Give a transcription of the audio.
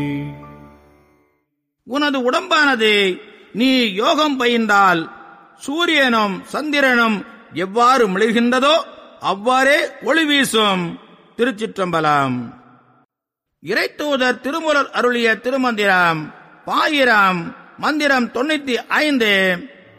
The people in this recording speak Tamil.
உனது உடம்பானது நீ யோகம் பயின்றால் சூரியனும் சந்திரனும் எவ்வாறு மிளிர்கின்றதோ அவ்வாறே ஒளி வீசும். திருச்சிற்றம்பலம். இறைத்தூதர் திருமூலர் அருளிய திருமந்திரம் 1000 மந்திரம் 95.